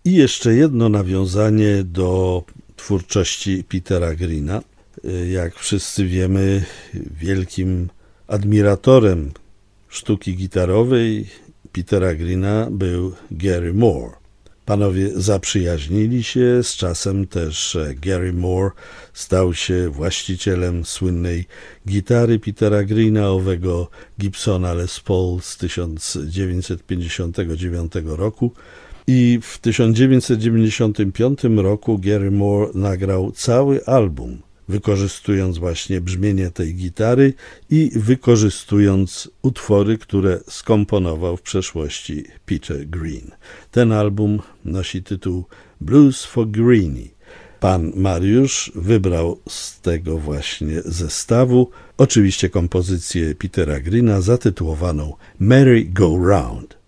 I jeszcze jedno nawiązanie do twórczości Petera Greena. Jak wszyscy wiemy, wielkim admiratorem sztuki gitarowej Petera Greena był Gary Moore. Panowie zaprzyjaźnili się, z czasem też Gary Moore stał się właścicielem słynnej gitary Petera Greena, owego Gibsona Les Paul z 1959 roku. I w 1995 roku Gary Moore nagrał cały album, wykorzystując właśnie brzmienie tej gitary i wykorzystując utwory, które skomponował w przeszłości Peter Green. Ten album nosi tytuł Blues for Greenie. Pan Mariusz wybrał z tego właśnie zestawu oczywiście kompozycję Petera Greena zatytułowaną Merry Go Round.